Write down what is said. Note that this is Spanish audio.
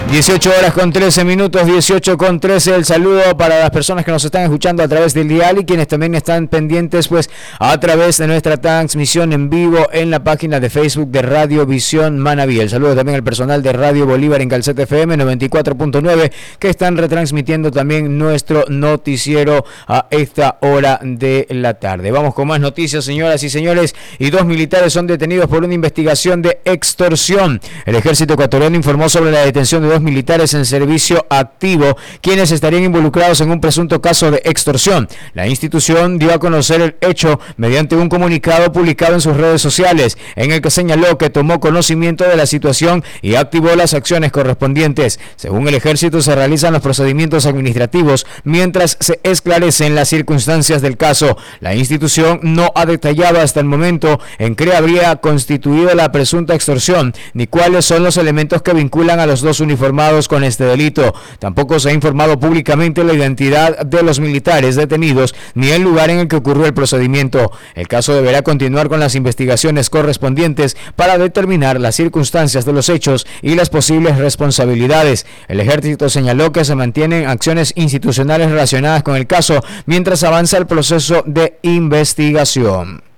18 horas con 13 minutos, 18 con 13. El saludo para las personas que nos están escuchando a través del dial y quienes también están pendientes pues a través de nuestra transmisión en vivo en la página de Facebook de Radio Visión Manabí. El saludo también al personal de Radio Bolívar en Calceta FM 94.9 que están retransmitiendo también nuestro noticiero a esta hora de la tarde. Vamos con más noticias, señoras y señores. Y 2 militares son detenidos por una investigación de extorsión. El ejército ecuatoriano informó sobre la detención de 2 militares en servicio activo, quienes estarían involucrados en un presunto caso de extorsión. La institución dio a conocer el hecho mediante un comunicado publicado en sus redes sociales, en el que señaló que tomó conocimiento de la situación y activó las acciones correspondientes. Según el ejército, se realizan los procedimientos administrativos mientras se esclarecen las circunstancias del caso. La institución no ha detallado hasta el momento en qué habría constituido la presunta extorsión, ni cuáles son los elementos que vinculan a los dos uniformados con este delito. Tampoco se ha informado públicamente la identidad de los militares detenidos ni el lugar en el que ocurrió el procedimiento. El caso deberá continuar con las investigaciones correspondientes para determinar las circunstancias de los hechos y las posibles responsabilidades. El ejército señaló que se mantienen acciones institucionales relacionadas con el caso mientras avanza el proceso de investigación.